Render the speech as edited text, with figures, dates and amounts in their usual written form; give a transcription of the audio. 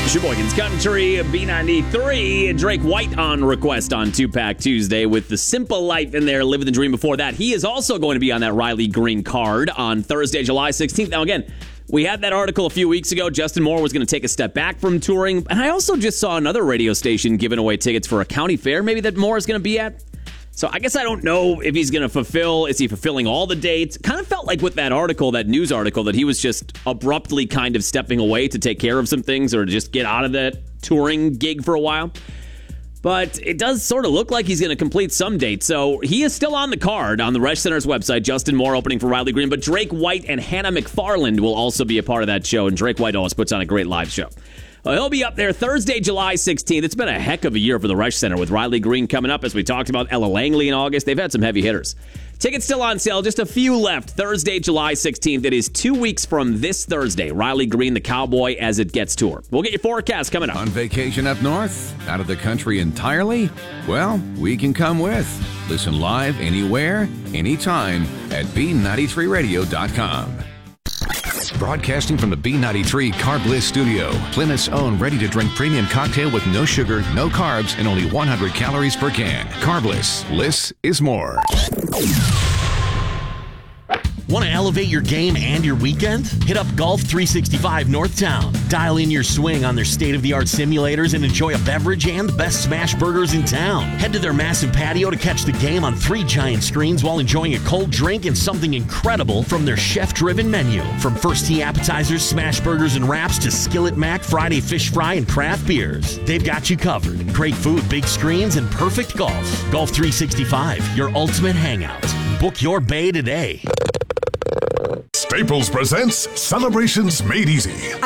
Sheboygan's Country, B93. Drake White on request on 2-Pack Tuesday with The Simple Life in there, Living the Dream before that. He is also going to be on that Riley Green card on Thursday, July 16th. Now, again, we had that article a few weeks ago. Justin Moore was going to take a step back from touring. And I also just saw another radio station giving away tickets for a county fair, maybe that Moore is going to be at. So I guess I don't know if he's going to fulfill. Is he fulfilling all the dates? Kind of felt like with that article, that news article, that he was just abruptly kind of stepping away to take care of some things or just get out of that touring gig for a while. But it does sort of look like he's going to complete some dates. So he is still on the card on the Resch Center's website. Justin Moore opening for Riley Green. But Drake White and Hannah McFarland will also be a part of that show. And Drake White always puts on a great live show. He'll be up there Thursday, July 16th. It's been a heck of a year for the Resch Center with Riley Green coming up. As we talked about, Ella Langley in August. They've had some heavy hitters. Tickets still on sale. Just a few left. Thursday, July 16th. It is 2 weeks from this Thursday. Riley Green, the Cowboy As It Gets tour. We'll get your forecast coming up. On vacation up north? Out of the country entirely? Well, we can come with. Listen live anywhere, anytime at B93radio.com. Broadcasting from the B93 Carbliss studio, Plymouth's own ready-to-drink premium cocktail with no sugar, no carbs, and only 100 calories per can. Carbliss. Less is more. Want to elevate your game and your weekend? Hit up Golf 365 Northtown. Dial in your swing on their state-of-the-art simulators and enjoy a beverage and the best smash burgers in town. Head to their massive patio to catch the game on 3 giant screens while enjoying a cold drink and something incredible from their chef-driven menu. From first tee appetizers, smash burgers and wraps to Skillet Mac, Friday fish fry, and craft beers. They've got you covered. Great food, big screens, and perfect golf. Golf 365, your ultimate hangout. Book your bay today. Staples presents Celebrations Made Easy.